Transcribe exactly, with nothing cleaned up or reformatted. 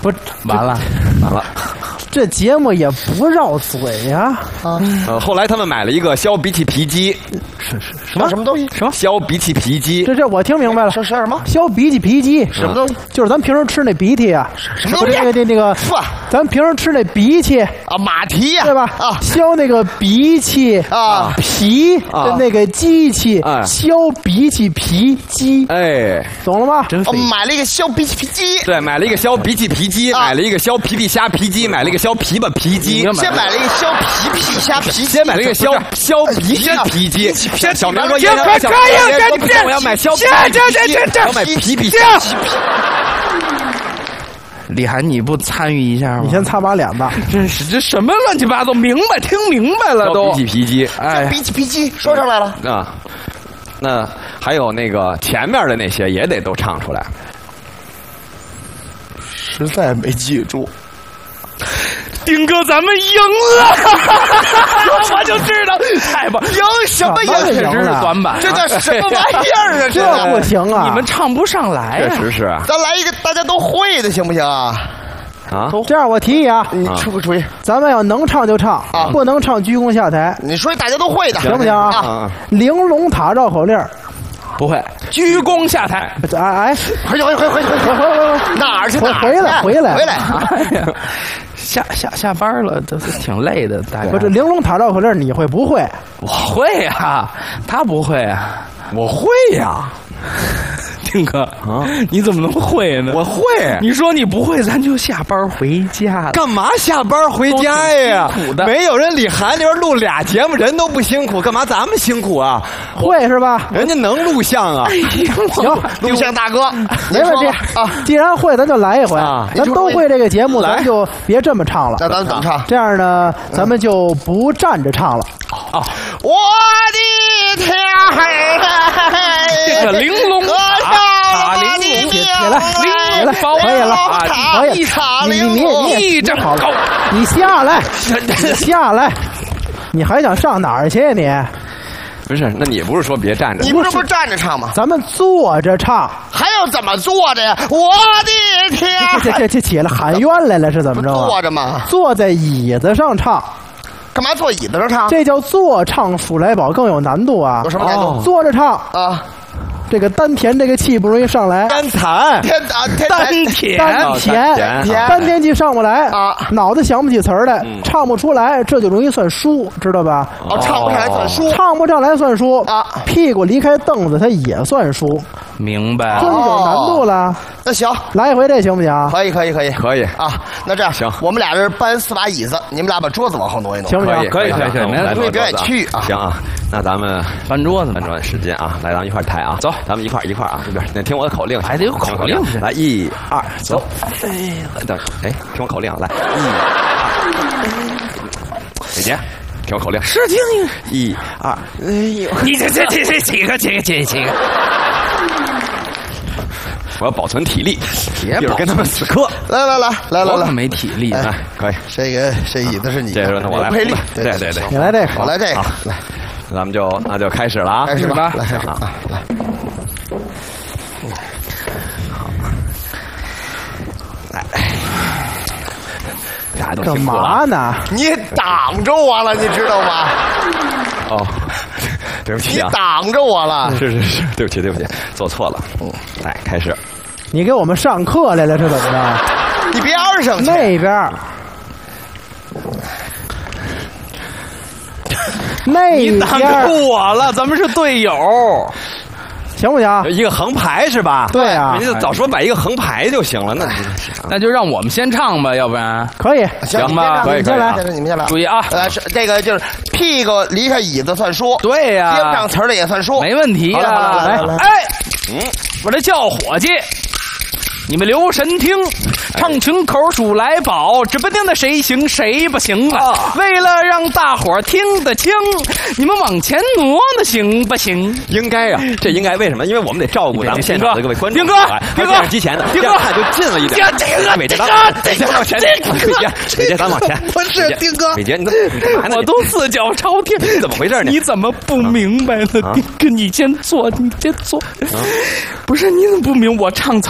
不完了完了。 这节目也不绕嘴呀！ 啊，呃，后来他们买了一个削鼻涕皮机， 是是什么什么东西？ 什么削鼻涕皮机？ 这这我听明白了。 是是什么？ 削鼻涕皮机？ 什么东西？ 就是咱平时吃那鼻涕啊， 什么东西？ 那个那个，咱平时吃那鼻涕啊，马蹄呀， 对吧？啊，削那个鼻涕啊皮的那个机器，削鼻涕皮机。 哎， 懂了吗？ 真费。买了一个削鼻涕皮机。 对，买了一个削鼻涕皮机，买了一个削皮皮虾皮机，买了一个削皮巴皮机。 先买了一个削皮皮虾皮机， 先买了一个削削鼻涕皮机。小明说：“ 可可以，赶紧我要买削皮皮机，我要买皮皮虾。” 李涵，你不参与一下吗？ 你先擦把脸吧。 真是这什么乱七八糟，明白听明白了都。 鼻涕皮机， 哎，鼻涕皮机说上来了啊。那还有那个前面的那些也得都唱出来。 实在没记住。 丁哥，咱们赢了！我就知道，太棒！ 赢什么赢？ 确实是短板， 这叫什么玩意儿啊？ 这不行啊！ 你们唱不上来呀！确实是啊。 咱来一个大家都会的，行不行啊？ 啊， 这样我提议啊， 你出不出去？ 咱们要能唱就唱，啊，不能唱鞠躬下台。 你说大家都会的， 行不行啊？玲珑塔绕口令。 不会，鞠躬下台。 哎哎， 回去回去回去回去回回哪儿去？ 回回来回来回来！ 下下下班了，这是挺累的。大概不是玲珑塔绕口令，你会不会？ 我会呀，他不会啊， 我会呀。 丁哥啊，你怎么能会呢？ 我会。 你说你不会，咱就下班回家了。 干嘛下班回家呀？ 苦的， 没有人李涵那边录俩节目，人都不辛苦，干嘛咱们辛苦啊？ 会是吧？ 人家能录像啊。 行， 录像大哥， 没问题啊。既然会，咱就来一回啊。 咱都会这个节目，咱就别这么唱了。 那咱怎么唱？ 这样呢，咱们就不站着唱了。 啊， 我的天！ 这个玲珑塔，玲珑起来，起来，可以了，可以了。你你你一正好， 你下来，你下来，你还想上哪儿去呀你？ 不是，那你不是说别站着？ 你不是不是站着唱吗？ 咱们坐着唱， 还要怎么坐着呀？我的天！ 这这这起来喊冤来了是怎么着啊？ 坐着吗？ 坐在椅子上唱。 干嘛坐椅子上唱？ 这叫坐唱数来宝，更有难度啊！ 有什么难度？ 坐着唱啊。 这个丹田这个气不容易上来， 丹痰， 天啊， 丹田， 丹田，丹田气上不来啊，脑子想不起词儿来，唱不出来，这就容易算输，知道吧？ 哦，唱不上来算输， 唱不上来算输啊， 屁股离开凳子它也算输， 明白？ 这就有难度了。 那行， 来一回这行不行？ 可以，可以，可以， 可以啊。那这样行， 我们俩人搬四把椅子，你们俩把桌子往后挪一挪， 行不行？ 可以，可以，可以，没问题。 别去啊！ 行啊，那咱们搬桌子， 搬桌子时间啊，来，咱们一块抬啊，走，咱们一块一块啊，这边，那听我的口令， 还得有口令， 来，一二，走，哎，等，哎，听我口令，来，一二，姐姐。听我口令， 是听一二，哎呦， 你这这这这几个几个几个几个， 我要保存体力， 别一会儿跟他们死磕。 来来来来来来， 没体力， 哎，可以。 这个这椅子是你， 这时候呢我来， 配力， 对对对， 你来这个， 我来这个， 来，咱们就那就开始了啊， 开始吧， 来啊， 来。 大家都干嘛呢？ 你挡着我了，你知道吗？ 哦，对不起啊， 你挡着我了。 是是是，对不起对不起，做错了。嗯，来开始。 你给我们上课来了是怎么着？ 你边上去。 那边。那你挡着我了，咱们是队友。 行不行？ 一个横排是吧？ 对啊， 你就早说摆一个横排就行了。那那就让我们先唱吧，要不然可以行吧？ 可以， 先来， 你们先来。 注意啊， 呃，是这个就是屁股离开椅子算输， 对呀， 接不上词儿的也算输， 没问题啊。 来，哎，嗯，我这叫伙计，你们留神听，唱群口数来宝，指不定的谁行谁不行啊！为了让大伙儿听得清，你们往前挪挪行不行？ 应该呀，这应该为什么？因为我们得照顾咱们现场的各位观众。 丁哥，丁哥， 电视机前的，丁哥就近了一点。 丁哥， 伟杰，咱伟杰往前，伟杰，伟杰，咱往前。 不是丁哥， 伟杰，你你干嘛呢？ 我都四脚朝天， 你怎么回事呢？ 你怎么不明白呢？丁哥，你先坐，你先坐。不是，你怎么不明？我唱。